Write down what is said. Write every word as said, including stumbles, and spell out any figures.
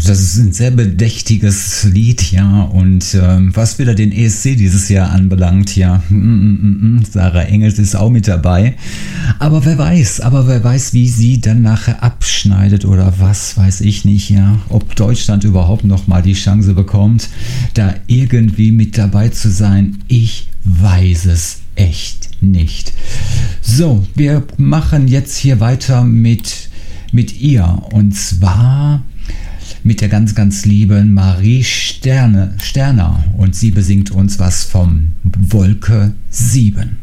das ist ein sehr bedächtiges Lied, ja, und ähm, was wieder den E S C dieses Jahr anbelangt, ja, mm, mm, mm, Sarah Engels ist auch mit dabei, aber wer weiß, aber wer weiß, wie sie dann nachher abschneidet oder was weiß ich nicht, ja, ob Deutschland überhaupt noch mal die Chance bekommt, da irgendwie mit dabei zu sein, ich weiß es echt nicht. So, wir machen jetzt hier weiter mit, mit ihr, und zwar mit der ganz, ganz lieben Marie Sterne, Sterner, und sie besingt uns was vom Wolke sieben.